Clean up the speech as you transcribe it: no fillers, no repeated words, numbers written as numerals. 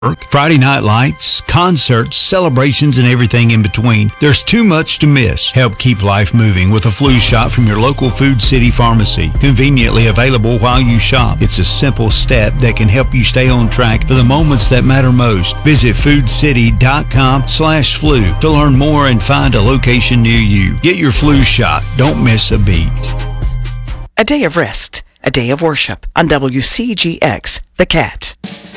Friday night lights, concerts, celebrations, and everything in between. There's too much to miss. Help keep life moving with a flu shot from your local Food City pharmacy. Conveniently available while you shop. It's a simple step that can help you stay on track for the moments that matter most. Visit foodcity.com/flu to learn more and find a location near you. Get your flu shot. Don't miss a beat. A day of rest, a day of worship on WCGX, The Cat.